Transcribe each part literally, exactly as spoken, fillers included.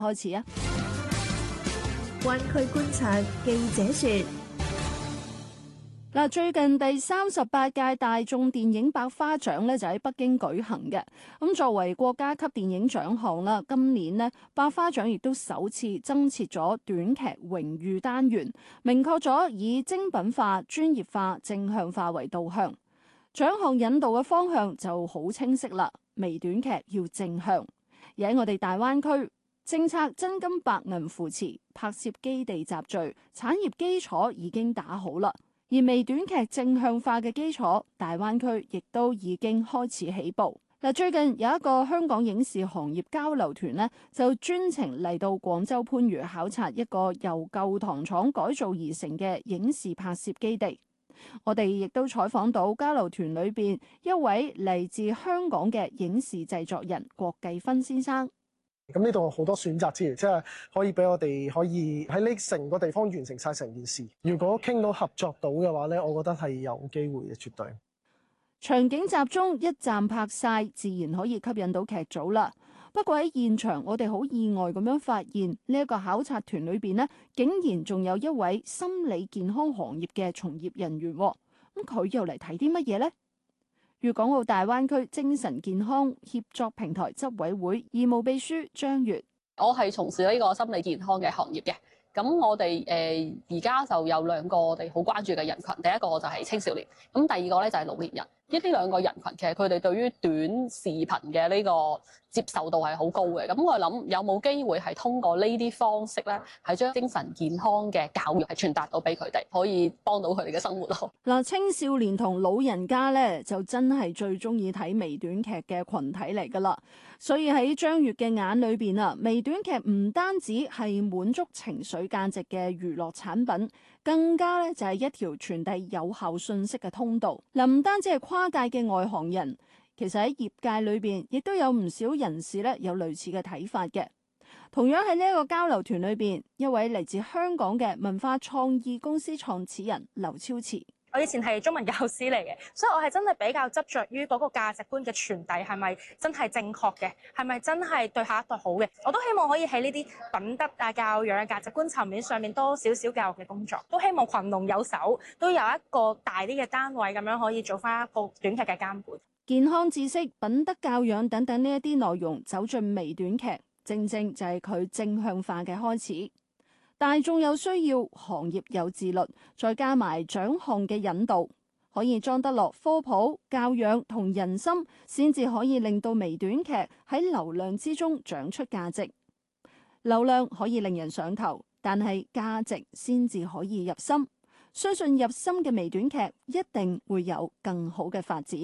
開始啊！ 灣區觀察記者說。 嗱，最近第三十八屆大眾電影百花獎咧就喺北京舉行嘅。咁作為國家級電影獎項啦，今年呢百花獎亦都首次增設咗短劇榮譽單元，明確咗以精品化、專業化、正向化為導向。獎項引導嘅方向就好清晰啦，微短劇要正向。而喺我哋大灣區，政策真金白銀扶持，拍攝基地集聚，產業基礎已經打好啦。而微短劇正向化嘅基礎，大灣區亦都已經開始起步。嗱，最近有一個香港影視行業交流團呢，就專程嚟到廣州番禺考察一個由舊糖廠改造而成嘅影視拍攝基地。我哋亦都採訪到交流團裏邊一位嚟自香港嘅影視製作人郭繼芬先生。 咁呢度好多選擇之餘，即係可以俾我哋可以喺呢成個地方完成晒成件事。如果傾到合作到嘅話呢，我覺得係有機會嘅，絕對。 場景集中，一站拍晒，自然可以吸引到劇組啦。不過喺現場，我哋好意外咁樣發現呢一個考察團裏邊呢，竟然仲有一位心理健康行業嘅從業人員。咁佢又嚟睇啲乜嘢呢？粵港澳大灣區精神健康協作平台執委會義務秘書張月， 我係從事呢個心理健康嘅行業嘅。咁我哋誒而家就有兩個我哋好關注嘅人群，第一個就係青少年，咁第二個咧就係老年人。呢啲兩個人群其實佢哋對於短視頻嘅呢個接受度係好高嘅。咁我諗有冇機會係通過呢啲方式咧，係將精神健康嘅教育係傳達到俾佢哋，可以幫到佢哋嘅生活咯。 嗱，青少年同老人家咧就真係最中意睇微短劇嘅群體嚟噶啦。所以喺張月嘅眼裏邊啊，微短劇唔單止係滿足情緒價值嘅娛樂產品，更加咧就係一條傳遞有效信息嘅通道。嗱，唔單止係跨界嘅外行人，其實喺業界裏邊亦都有唔少人士咧有類似嘅睇法嘅。同樣喺呢一個交流團裏邊，一位嚟自香港嘅文化創意公司創始人劉超慈。 我以前係中文教師嚟嘅，所以我係真係比較執着於嗰個價值觀嘅傳遞係咪真係正確嘅，係咪真係對下一代好嘅。我都希望可以喺呢啲品德啊、教養、價值觀層面上面多少少教育嘅工作，都希望群龍有首，都有一個大啲嘅單位咁樣可以做翻一個短劇嘅監管。 健康知識、品德教養等等呢一啲內容走進微短劇，正正就係佢正向化嘅開始。大眾有需要，行業有自律，再加埋獎項嘅引導，可以裝得落科普、教養同人心，先至可以令到微短劇喺流量之中長出價值。流量可以令人上頭，但係價值先至可以入心。相信入心嘅微短劇一定會有更好嘅發展。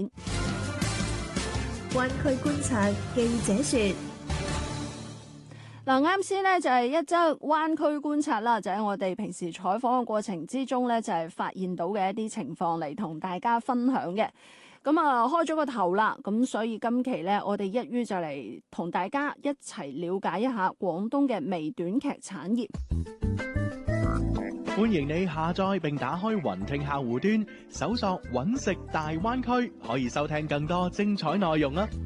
灣區觀察記者說。 嗱，啱先呢就係一則灣區觀察啦，就喺我哋平時採訪嘅過程之中呢，就係發現到嘅一啲情況嚟同大家分享嘅。咁啊，開咗個頭啦，咁所以今期呢，我哋一於就嚟同大家一齊了解一下廣東嘅微短劇產業。 歡迎你下載並打開雲聽客戶端，搜索揾食大灣區，可以收聽更多精彩內容啊！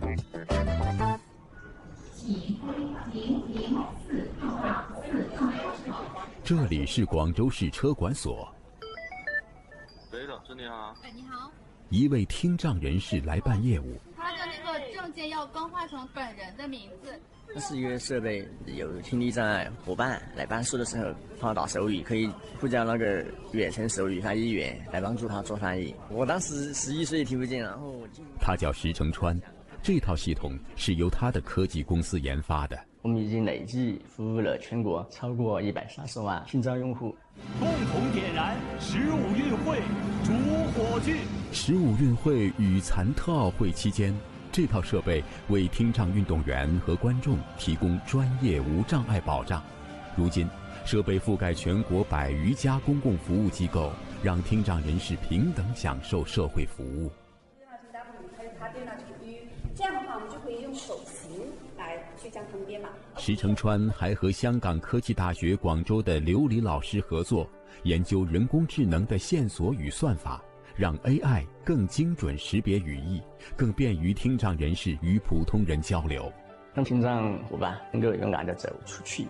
這裡是廣州市車管所。 喂，老師你好。 哎，你好。 一位聽障人士來辦業務。 他的那個證件要更換成本人的名字。 這是一個設備，有聽力障礙夥伴來辦事的時候，幫他打手語，可以呼叫那個遠程手語翻譯員來幫助他做翻譯。我當時十一歲聽不見，然後他叫石成川，這套系統是由他的科技公司研發的。 我們已經累計服務了全國超過一百三十萬聽障用戶。 共同點燃十五運會主火炬。 十五運會與殘特奧會期間，這套設備為聽障運動員和觀眾提供專業無障礙保障。如今，設備覆蓋全國百餘家公共服務機構，讓聽障人士平等享受社會服務。 這樣的話，我們就可以用手型來去將它們編碼。 石成川還和香港科技大學廣州的劉禮老師合作，研究人工智能的線索與算法，讓 A I 更精準識別語義，更便於聽障人士與普通人交流。 讓聽障夥伴能夠勇敢地走出去。